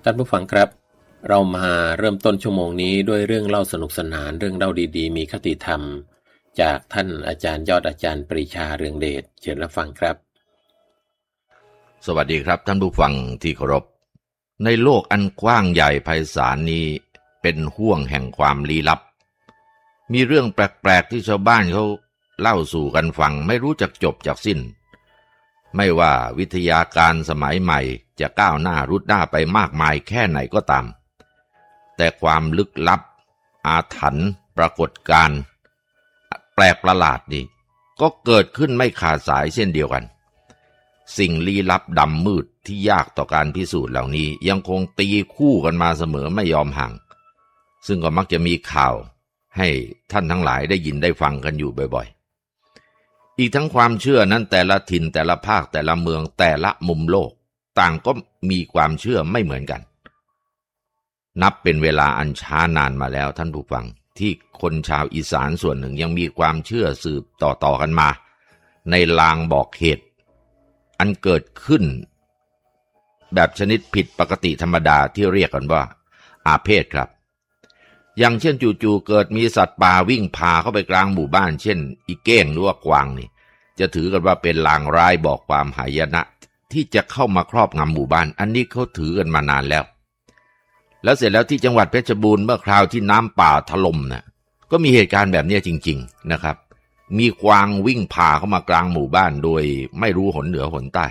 ท่านผู้ฟังครับเรามาเริ่มต้นชั่วโมงนี้ด้วยเรื่องเล่าสนุกสนานเรื่องเล่าดีๆมีคติธรรมจากท่านอาจารย์ยอดอาจารย์ปรีชาเรืองเดชเชิญรับฟังครับสวัสดีครับท่านผู้ฟังที่เคารพในโลกอันกว้างใหญ่ไพศาลนี้เป็นห้วงแห่งความลี้ลับมีเรื่องแปลกๆที่ชาวบ้านเขาเล่าสู่กันฟังไม่รู้จักจบจากสิ้นไม่ว่าวิทยาการสมัยใหม่จะก้าวหน้ารุดหน้าไปมากมายแค่ไหนก็ตามแต่ความลึกลับอาถรรพ์ปรากฏการณ์แปลกประหลาดนี่ก็เกิดขึ้นไม่ขาดสายเช่นเดียวกันสิ่งลี้ลับดำมืดที่ยากต่อการพิสูจน์เหล่านี้ยังคงตีคู่กันมาเสมอไม่ยอมห่างซึ่งก็มักจะมีข่าวให้ท่านทั้งหลายได้ยินได้ฟังกันอยู่บ่อยๆอีกทั้งความเชื่อนั้นแต่ละถิ่นแต่ละภาคแต่ละเมืองแต่ละมุมโลกต่างก็มีความเชื่อไม่เหมือนกันนับเป็นเวลาอันช้านานมาแล้วท่านผู้ฟังที่คนชาวอีสานส่วนหนึ่งยังมีความเชื่อสืบต่อกันมาในลางบอกเหตุอันเกิดขึ้นแบบชนิดผิดปกติธรรมดาที่เรียกกันว่าอาเพศครับอย่างเช่นจู่ๆเกิดมีสัตว์ป่าวิ่งพาเข้าไปกลางหมู่บ้านเช่นอีเก้งหรือว่ากวางนี่จะถือกันว่าเป็นลางร้ายบอกความหายนะที่จะเข้ามาครอบงำหมู่บ้านอันนี้เขาถือกันมานานแล้วเสร็จแล้วที่จังหวัดเพชรบูรณ์เมื่อคราวที่น้ำป่าถล่มนะก็มีเหตุการณ์แบบนี้จริงๆนะครับมีกวางวิ่งพาเข้ามากลางหมู่บ้านโดยไม่รู้หนเหนือหนใต้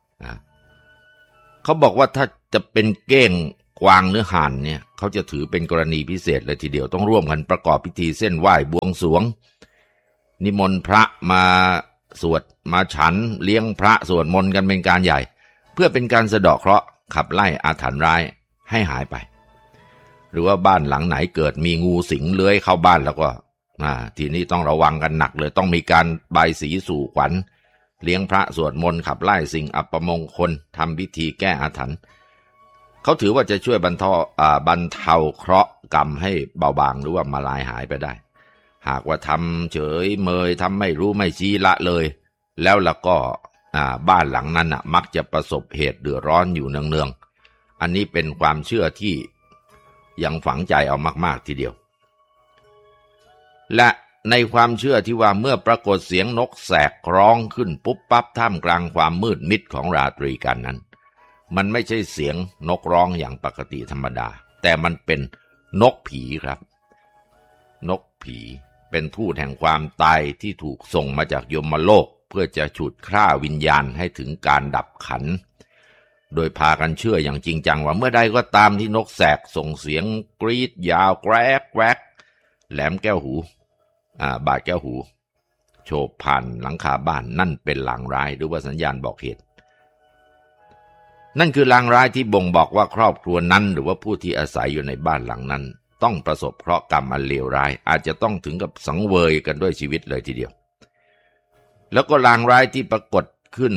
เขาบอกว่าถ้าจะเป็นเก้งกวางหรือห่านเนี่ยเขาจะถือเป็นกรณีพิเศษเลยทีเดียวต้องร่วมกันประกอบพิธีเส้นไหว้บวงสรวงนิมนต์พระมาสวดมาฉันเลี้ยงพระสวดมนต์กันเป็นการใหญ่เพื่อเป็นการสะเดาะเคราะห์ขับไล่อาถรรพ์ร้ายให้หายไปหรือว่าบ้านหลังไหนเกิดมีงูสิงเลื้อยเข้าบ้านแล้วก็ทีนี้ต้องระวังกันหนักเลยต้องมีการบายสีสู่ขวัญเลี้ยงพระสวดมนต์ขับไล่สิ่งอัปมงคลทำพิธีแก้อาถรรพ์เขาถือว่าจะช่วยบรรเทาเคราะห์กรรมให้เบาบางหรือว่ามาลายหายไปได้หากว่าทำเฉยเมยทำไม่รู้ไม่ชี้ละเลยแล้วก็บ้านหลังนั้นมักจะประสบเหตุเดือดร้อนอยู่เนืองๆอันนี้เป็นความเชื่อที่ยังฝังใจเอามากๆทีเดียวและในความเชื่อที่ว่าเมื่อปรากฏเสียงนกแสกร้องขึ้นปุ๊บปั๊บท่ามกลางความมืดมิดของราตรีกันนั้นมันไม่ใช่เสียงนกร้องอย่างปกติธรรมดาแต่มันเป็นนกผีครับนกผีเป็นทูตแห่งความตายที่ถูกส่งมาจากยมโลกเพื่อจะฉุดฆ่าวิญญาณให้ถึงการดับขันโดยพากันเชื่ออย่างจริงจังว่าเมื่อใดก็ตามที่นกแสกส่งเสียงกรีดยาวแกรกแกรกแหลมแก้วหูบาดแก้วหูโฉบผ่านหลังคาบ้านนั่นเป็นลางร้ายหรือว่าสัญญาณบอกเหตุนั่นคือลางร้ายที่บ่งบอกว่าครอบครัวนั้นหรือว่าผู้ที่อาศัยอยู่ในบ้านหลังนั้นต้องประสบเคราะห์กรรมอันเลวร้ายอาจจะต้องถึงกับสังเวยกันด้วยชีวิตเลยทีเดียวแล้วก็ลางร้ายที่ปรากฏขึ้น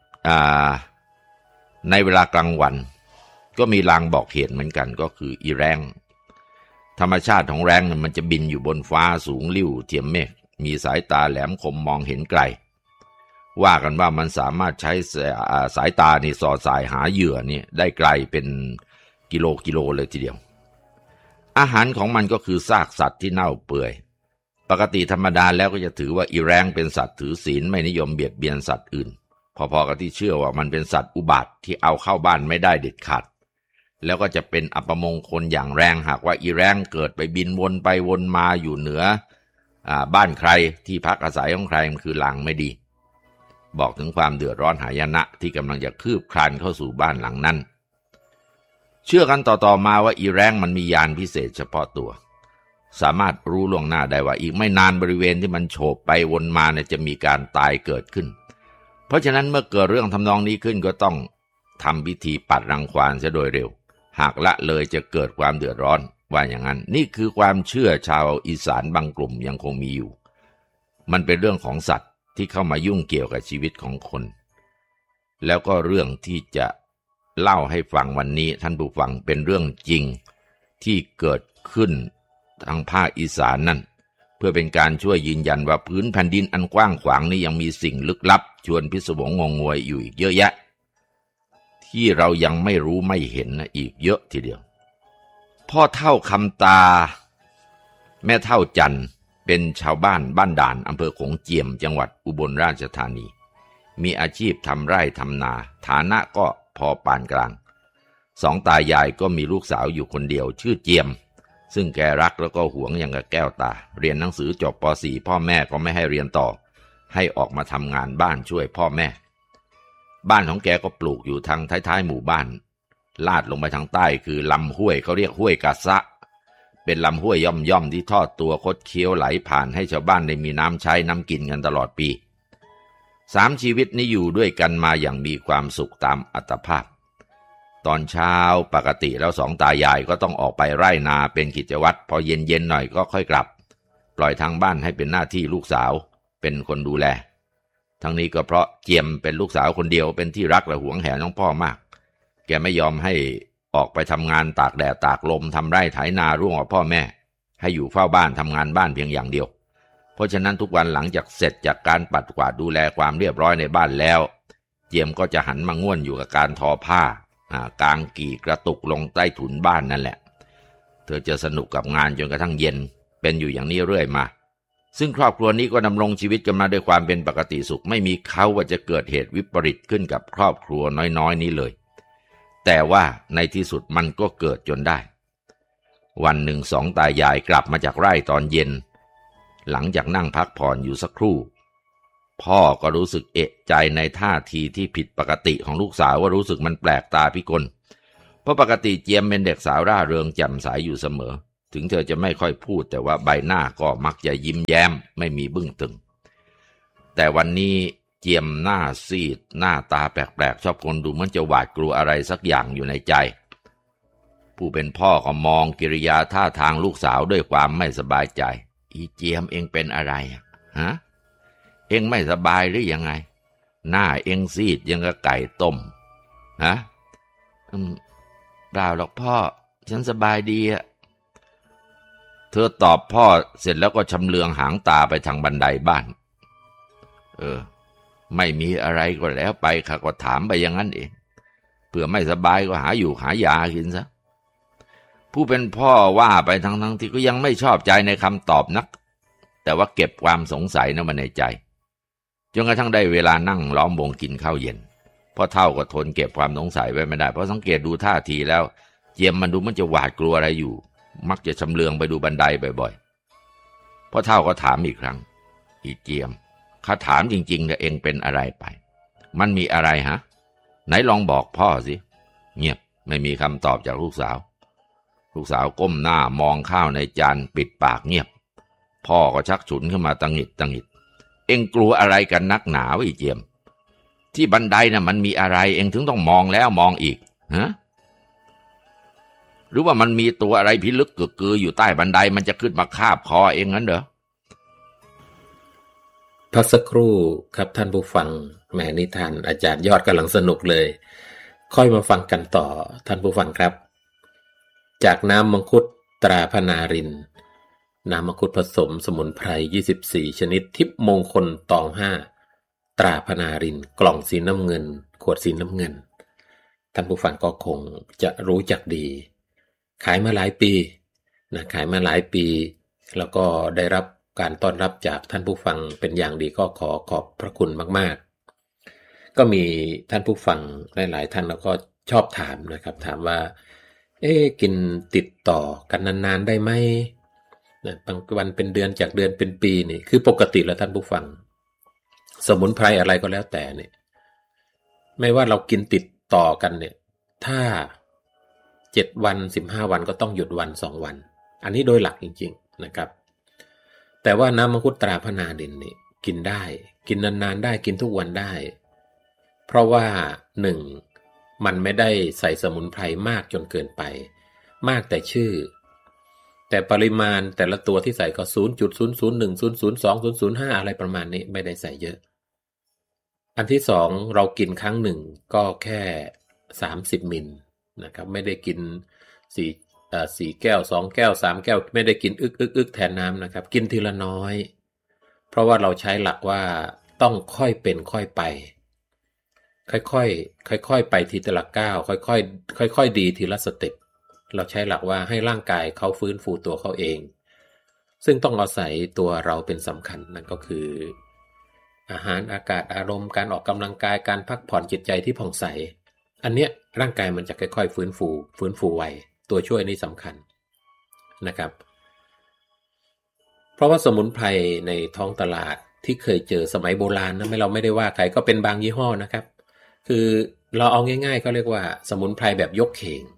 ในเวลากลางวันก็มีลางบอกเหตุเหมือนกันก็คืออีแรงธรรมชาติของแรงมันจะบินอยู่บนฟ้าสูงลิ่วเทียมเมฆมีสายตาแหลมคมมองเห็นไกลว่ากันว่ามันสามารถใช้สายตานี่สอดสายหาเหยื่อนี่ได้ไกลเป็นกิโลเลยทีเดียวอาหารของมันก็คือซากสัตว์ที่เน่าเปื่อยปกติธรรมดาแล้วก็จะถือว่าอีแรงเป็นสัตว์ถือศีลไม่นิยมเบียดเบียนสัตว์อื่นพอๆกับที่เชื่อว่ามันเป็นสัตว์อุบาทที่เอาเข้าบ้านไม่ได้เด็ดขาดแล้วก็จะเป็นอัปมงคลอย่างแรงหากว่าอีแรงเกิดไปบินวนไปวนมาอยู่เหนือบ้านใครที่พักอาศัยของใครมันคือลางไม่ดีบอกถึงความเดือดร้อนหายนะที่กำลังจะคืบคลานเข้าสู่บ้านหลังนั้นเชื่อกันต่อมาว่าอีแรงมันมียานพิเศษเฉพาะตัวสามารถรู้ล่วงหน้าได้ว่าอีกไม่นานบริเวณที่มันโฉบไปวนมาเนี่ยจะมีการตายเกิดขึ้นเพราะฉะนั้นเมื่อเกิดเรื่องทำนองนี้ขึ้นก็ต้องทำพิธีปัดรังควานเสียโดยเร็วหากละเลยจะเกิดความเดือดร้อนว่าอย่างนั้นนี่คือความเชื่อชาวอีสานบางกลุ่มยังคงมีอยู่มันเป็นเรื่องของสัตว์ที่เข้ามายุ่งเกี่ยวกับชีวิตของคนแล้วก็เรื่องที่จะเล่าให้ฟังวันนี้ท่านผู้ฟังเป็นเรื่องจริงที่เกิดขึ้นทางภาคอีสานนั่นเพื่อเป็นการช่วยยืนยันว่าพื้นแผ่นดินอันกว้างขวางนี้ยังมีสิ่งลึกลับชวนพิศวงงงงวยอยู่อีกเยอะแยะทที่เรายังไม่รู้ไม่เห็นนะอีกเยอะทีเดียวพ่อเฒ่าคำตาแม่เฒ่าจันเป็นชาวบ้านด่านอำเภอโขงเจียมจังหวัดอุบลราชธานีมีอาชีพทำไร่ทำนาฐานะก็พอปานกลางสองตายายก็มีลูกสาวอยู่คนเดียวชื่อเจียมซึ่งแกรักแล้วก็หวงอย่างกับแก้วตาเรียนหนังสือจบป .4 พ่อแม่ก็ไม่ให้เรียนต่อให้ออกมาทำงานบ้านช่วยพ่อแม่บ้านของแกก็ปลูกอยู่ทางท้ายๆหมู่บ้านลาดลงไปทางใต้คือลำห้วยเขาเรียกห้วยกะซะเป็นลำห้วยย่อมๆที่ทอดตัวคดเคี้ยวไหลผ่านให้ชาวบ้านได้มีน้ำใช้น้ำกินกันตลอดปี3 ชีวิตนี้อยู่ด้วยกันมาอย่างมีความสุขตามอัตภาพตอนเช้าปกติแล้ว2 ตายายก็ต้องออกไปไร่นาเป็นกิจวัตรพอเย็นหน่อยก็ค่อยกลับปล่อยทางบ้านให้เป็นหน้าที่ลูกสาวเป็นคนดูแลทั้งนี้ก็เพราะเจียมเป็นลูกสาวคนเดียวเป็นที่รักและหวงแหนน้องพ่อมากแกไม่ยอมให้ออกไปทำงานตากแดดตากลมทำไร่ไถนาร่วมกับพ่อแม่ให้อยู่เฝ้าบ้านทำงานบ้านเพียงอย่างเดียวเพราะฉะนั้นทุกวันหลังจากเสร็จจากการปัดกวาดดูแลความเรียบร้อยในบ้านแล้วเจียมก็จะหันมาง่วนอยู่กับการทอผ้ากางกี่กระตุกลงใต้ถุนบ้านนั่นแหละเธอจะสนุกกับงานจนกระทั่งเย็นเป็นอยู่อย่างนี้เรื่อยมาซึ่งครอบครัวนี้ก็ดำรงชีวิตกันมาด้วยความเป็นปกติสุขไม่มีเขาว่าจะเกิดเหตุวิปริตขึ้นกับครอบครัวน้อยๆนี้เลยแต่ว่าในที่สุดมันก็เกิดจนได้วันหนึ่ง2 ตายายกลับมาจากไร่ตอนเย็นหลังจากนั่งพักผ่อนอยู่สักครู่พ่อก็รู้สึกเอะใจในท่าทีที่ผิดปกติของลูกสาวว่ารู้สึกมันแปลกตาพิกลเพราะปกติเจียมเป็นเด็กสาวร่าเริงแจ่มใสอยู่เสมอถึงเธอจะไม่ค่อยพูดแต่ว่าใบหน้าก็มักจะยิ้มแย้มไม่มีบึ้งตึงแต่วันนี้เจียมหน้าซีดหน้าตาแปลกๆชอบคนดูเหมือนจะหวาดกลัวอะไรสักอย่างอยู่ในใจผู้เป็นพ่อก็มองกิริยาท่าทางลูกสาวด้วยความไม่สบายใจอีเจียมเองเป็นอะไรฮะเองไม่สบายหรือยังไงหน้าเองซีดยังกับไก่ต้มฮะเปล่าหรอกพ่อฉันสบายดีอะเธอตอบพ่อเสร็จแล้วก็ชำเลืองหางตาไปทางบันไดบ้านไม่มีอะไรก็แล้วไปข้าก็ถามไปอย่างนั้นเองเผื่อไม่สบายก็หาอยู่หายากินซะผู้เป็นพ่อว่าไปทั้งที่ก็ยังไม่ชอบใจในคำตอบนักแต่ว่าเก็บความสงสัยนั้นมาในใจจนกระทั่งได้เวลานั่งล้อมวงกินข้าวเย็นพ่อเฒ่าก็ทนเก็บความสงสัยไว้ไม่ได้เพราะสังเกตดูท่าทีแล้วเจียมมันดูมันจะหวาดกลัวอะไรอยู่มักจะชำเลืองไปดูบันไดบ่อยๆพ่อเฒ่าก็ถามอีกครั้งอีเจียมข้าถามจริงๆนะเองเป็นอะไรไปมันมีอะไรฮะไหนลองบอกพ่อสิเงียบไม่มีคำตอบจากลูกสาวก้มหน้ามองข้าวในจานปิดปากเงียบพ่อก็ชักฉุนขึ้นมาตังหิดเอ็งกลัวอะไรกันนักหนาวะอีเจียมที่บันไดน่ะมันมีอะไรเอ็งถึงต้องมองแล้วมองอีกฮะหรือว่ามันมีตัวอะไรพิลึกกึกกืออยู่ใต้บันไดมันจะขึ้นมาคาบคอเอ็งงั้นเหรอพักสักครู่ครับท่านผู้ฟังแหมนิทานอาจารย์ยอดกำลังสนุกเลยค่อยมาฟังกันต่อท่านผู้ฟังครับจากน้ำมังคุดตราพนารินน้ำมังคุดผสมสมุนไพร24ชนิดทิพย์มงคลตอง5ตราพนารินกล่องสีน้ำเงินขวดสีน้ำเงินท่านผู้ฟังก็คงจะรู้จักดีขายมาหลายปีขายมาหลายปีแล้วก็ได้รับการต้อนรับจากท่านผู้ฟังเป็นอย่างดีก็ขอขอบพระคุณมากๆก็มีท่านผู้ฟังหลายๆท่านแล้วก็ชอบถามนะครับถามว่ากินติดต่อกันนานๆได้ไหมบางวันเป็นเดือนจากเดือนเป็นปีนี่คือปกติแล้วท่านผู้ฟังสมุนไพรอะไรก็แล้วแต่เนี่ยไม่ว่าเรากินติดต่อกันเนี่ยถ้า7วัน15วันก็ต้องหยุดวัน2วันอันนี้โดยหลักจริงๆนะครับแต่ว่าน้ำมังคุดตราพนาดินนี่กินได้กินนานๆได้กินทุกวันได้เพราะว่า1มันไม่ได้ใส่สมุนไพรมากจนเกินไปมากแต่ชื่อแต่ปริมาณแต่ละตัวที่ใส่ก็ 0.001 002 005 อะไรประมาณนี้ไม่ได้ใส่เยอะอันที่2เรากินครั้งหนึ่งก็แค่30มิลนะครับไม่ได้กิน4แก้ว2แก้ว3แก้วไม่ได้กินอึกแทนน้ำนะครับกินทีละน้อยเพราะว่าเราใช้หลักว่าต้องค่อยเป็นค่อยไปค่อยๆไปทีละก้าวค่อยๆดีทีละสเต็ปเราใช้หลักว่าให้ร่างกายเขาฟื้นฟูตัวเขาเองซึ่งต้องอาศัยตัวเราเป็นสำคัญนั่นก็คืออาหารอากาศอารมณ์การออกกำลังกายการพักผ่อนจิตใจที่ผ่องใสอันเนี้ยร่างกายมันจะค่อยๆฟื้นฟูไวตัวช่วยนี่สำคัญนะครับเพราะว่าสมุนไพรในท้องตลาดที่เคยเจอสมัยโบราณนะเราไม่ได้ว่าใครก็เป็นบางยี่ห้อนะครับคือเราเอาง่ายๆก็เรียกว่าสมุนไพรแบบยกเข่ง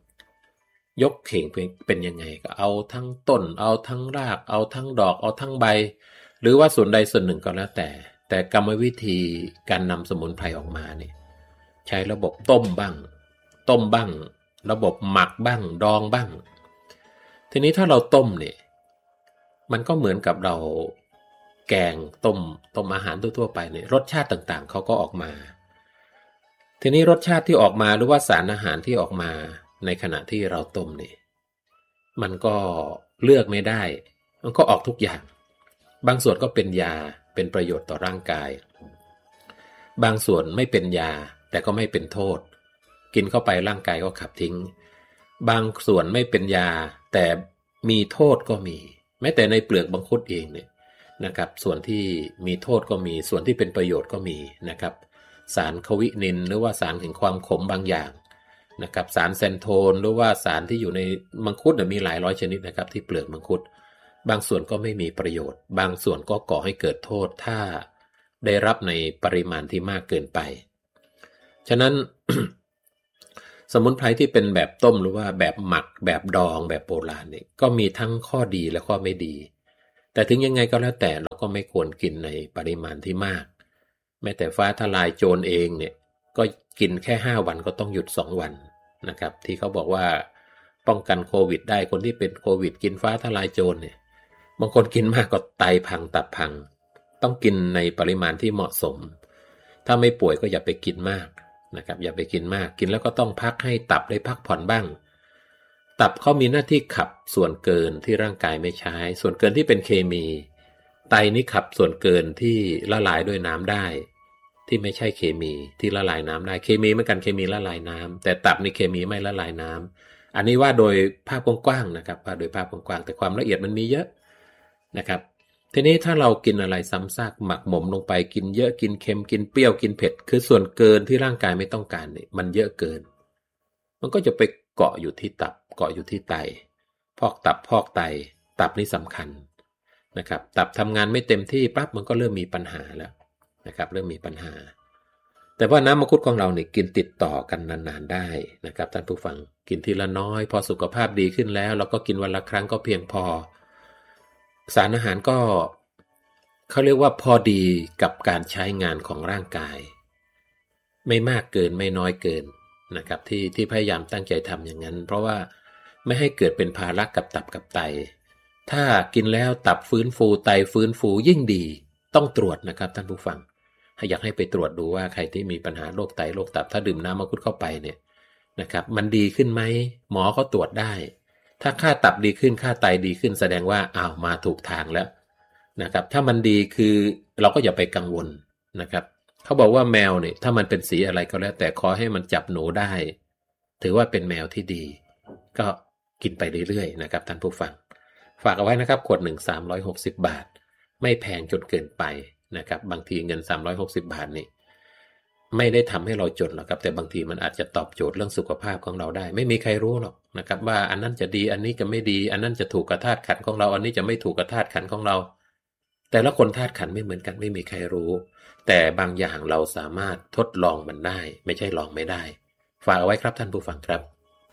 เป็นยังไงก็เอาทั้งต้นเอาทั้งรากเอาทั้งดอกเอาทั้งใบหรือว่าส่วนใดส่วนหนึ่งก็แล้วแต่กรรมวิธีการนำสมุนไพรออกมาเนี่ยใช้ระบบต้มบ้างระบบหมักบ้างดองบ้างทีนี้ถ้าเราต้มเนี่ยมันก็เหมือนกับเราแกงต้มอาหารทั่วๆไปเนี่ยรสชาติต่างๆเขาก็ออกมาทีนี้รสชาติที่ออกมาหรือว่าสารอาหารที่ออกมาในขณะที่เราต้มเนี่ยมันก็เลือกไม่ได้มันก็ออกทุกอย่างบางส่วนก็เป็นยาเป็นประโยชน์ต่อร่างกายบางส่วนไม่เป็นยาแต่ก็ไม่เป็นโทษกินเข้าไปร่างกายก็ขับทิ้งบางส่วนไม่เป็นยาแต่มีโทษก็มีแม้แต่ในเปลือกมังคุดเองเนี่ยนะครับส่วนที่มีโทษก็มีส่วนที่เป็นประโยชน์ก็มีนะครับสารควินินหรือว่าสารแห่งความขมบางอย่างนะครับสารเซนโทนหรือว่าสารที่อยู่ในมังคุดมีหลายร้อยชนิดนะครับที่เปลือกมังคุดบางส่วนก็ไม่มีประโยชน์บางส่วนก็ก่อให้เกิดโทษถ้าได้รับในปริมาณที่มากเกินไปฉะนั้น สมุนไพรที่เป็นแบบต้มหรือว่าแบบหมักแบบดองแบบโบราณเนี่ยก็มีทั้งข้อดีและข้อไม่ดีแต่ถึงยังไงก็แล้วแต่เราก็ไม่ควรกินในปริมาณที่มากแม้แต่ฟ้าทลายโจรเองเนี่ยก็กินแค่5วันก็ต้องหยุด2วันนะครับที่เขาบอกว่าป้องกันโควิดได้คนที่เป็นโควิดกินฟ้าทลายโจรเนี่ยบางคนกินมากก็ไตพังตับพังต้องกินในปริมาณที่เหมาะสมถ้าไม่ป่วยก็อย่าไปกินมากนะครับอย่าไปกินมากกินแล้วก็ต้องพักให้ตับได้พักผ่อนบ้างตับเขามีหน้าที่ขับส่วนเกินที่ร่างกายไม่ใช้ส่วนเกินที่เป็นเคมีไตนี่ขับส่วนเกินที่ละลายด้วยน้ำได้ที่ไม่ใช่เคมีที่ละลายน้ำได้เคมีเหมือนกันเคมีละลายน้ำแต่ตับนี่เคมีไม่ละลายน้ำอันนี้ว่าโดยภาพกว้างๆนะครับว่าโดยภาพกว้างๆแต่ความละเอียดมันมีเยอะนะครับทีนี้ถ้าเรากินอะไรซ้ำซากหมักหมมลงไปกินเยอะกินเค็มกินเปรี้ยวกินเผ็ดคือส่วนเกินที่ร่างกายไม่ต้องการเนี่ยมันเยอะเกินมันก็จะไปเกาะอยู่ที่ตับเกาะอยู่ที่ไตพอกตับพอกไตตับนี่สำคัญนะครับตับทำงานไม่เต็มที่ปั๊บมันก็เริ่มมีปัญหาแล้วนะครับเริ่มมีปัญหาแต่ว่าน้ำมังคุดของเราเนี่ยกินติดต่อกันนานๆได้นะครับท่านผู้ฟังกินทีละน้อยพอสุขภาพดีขึ้นแล้วเราก็กินวันละครั้งก็เพียงพอสารอาหารก็เขาเรียกว่าพอดีกับการใช้งานของร่างกายไม่มากเกินไม่น้อยเกินนะครับที่พยายามตั้งใจทำอย่างนั้นเพราะว่าไม่ให้เกิดเป็นภาระกับตับกับไตถ้ากินแล้วตับฟื้นฟูไตฟื้นฟูยิ่งดีต้องตรวจนะครับท่านผู้ฟังอยากให้ไปตรวจดูว่าใครที่มีปัญหาโรคไตโรคตับถ้าดื่มน้ำมังคุดเข้าไปเนี่ยนะครับมันดีขึ้นไหมหมอเขาตรวจได้ถ้าค่าตับดีขึ้นค่าไตดีขึ้นแสดงว่ามาถูกทางแล้วนะครับถ้ามันดีคือเราก็อย่าไปกังวลนะครับเขาบอกว่าแมวเนี่ยถ้ามันเป็นสีอะไรก็แล้วแต่ขอให้มันจับหนูได้ถือว่าเป็นแมวที่ดีก็กินไปเรื่อยๆนะครับท่านผู้ฟังฝากเอาไว้นะครับขวดหนึ่ง360 บาทไม่แพงจนเกินไปนะครับบางทีเงิน360 บาทนี่ไม่ได้ทำให้เราจนหรอกครับแต่บางทีมันอาจจะตอบโจทย์เรื่องสุขภาพของเราได้ไม่มีใครรู้หรอกนะครับว่าอันนั้นจะดีอันนี้จะไม่ดีอันนั้นจะถูกกับธาตุขันธ์ของเราอันนี้จะไม่ถูกกับธาตุขันธ์ของเราแต่ละคนธาตุขันธ์ไม่เหมือนกันไม่มีใครรู้แต่บางอย่างเราสามารถทดลองมันได้ไม่ใช่ลองไม่ได้ฝากเอาไว้ครับท่านผู้ฟังครับ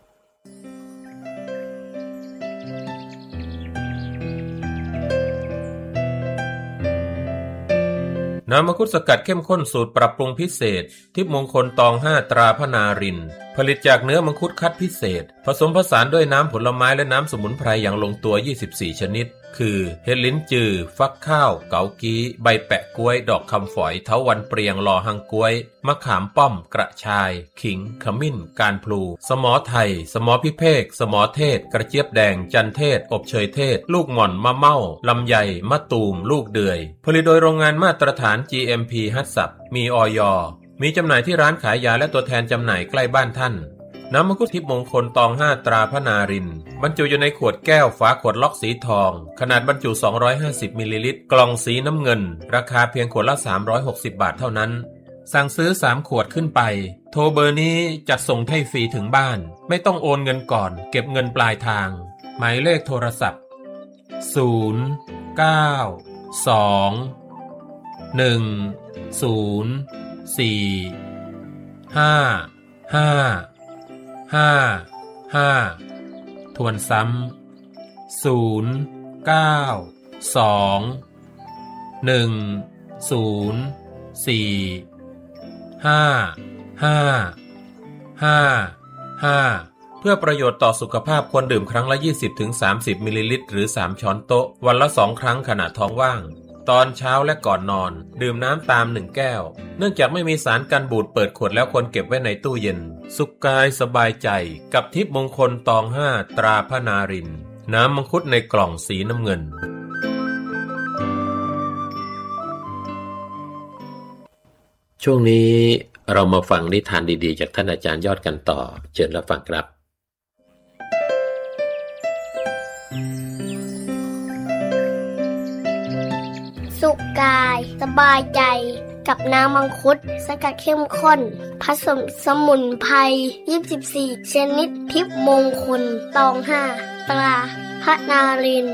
น้ำมังคุดสกัดเข้มข้นสูตรปรับปรุงพิเศษทิพย์มงคลตอง5ตราพนารินผลิตจากเนื้อมังคุดคัดพิเศษผสมผสานด้วยน้ำผลไม้และน้ำสมุนไพรอย่างลงตัว24ชนิดคือเห็ดลิ้นจือฟักข้าวเกากี้ใบแปะกล้วยดอกคำฝอยเถาวัลย์เปรียงลอหังกล้วยมะขามป้อมกระชายขิงขมิ้นการพลูสมอไทยสมอพิเภกสมอเทศกระเจี๊ยบแดงจันเทศอบเชยเทศลูกหม่อนมะเม่าลำไยมะตูมลูกเดือยผลิตโดยโรงงานมาตรฐาน GMP ฮัตสับมีอยมีจำหน่ายที่ร้านขายยาและตัวแทนจำหน่ายใกล้บ้านท่านน้ำมังคุดทิพย์มงคลตอง5ตราพระนารินทร์บรรจุอยู่ในขวดแก้วฝาขวดล็อกสีทองขนาดบรรจุ250มิลลิลิตรกล่องสีน้ำเงินราคาเพียงขวดละ360บาทเท่านั้นสั่งซื้อ3ขวดขึ้นไปโทรเบอร์นี้จัดส่งให้ฟรีถึงบ้านไม่ต้องโอนเงินก่อนเก็บเงินปลายทางหมายเลขโทรศัพท์0 9 2 1 0 4 5 5 5 ทวนซ้ำ0 9 2 1 0 4 5 5 เพื่อประโยชน์ต่อสุขภาพควรดื่มครั้งละ 20-30 มิลลิลิตรหรือ3ช้อนโต๊ะวันละ2ครั้งขณะท้องว่างตอนเช้าและก่อนนอนดื่มน้ำตาม1แก้วเนื่องจากไม่มีสารกันบูดเปิดขวดแล้วควรเก็บไว้ในตู้เย็นสุขกายสบายใจกับทิพย์มงคลตอง5ตราพระนารินทร์น้ำมังคุดในกล่องสีน้ำเงินช่วงนี้เรามาฟังนิทานดีๆจากท่านอาจารย์ยอดกันต่อเชิญรับฟังครับสุขกายสบายใจกับน้ำมังคุดสกัดเข้มข้นผสมสมุนไพร24ชนิดทิพย์มงคลตอง5ตราพระนารินทร์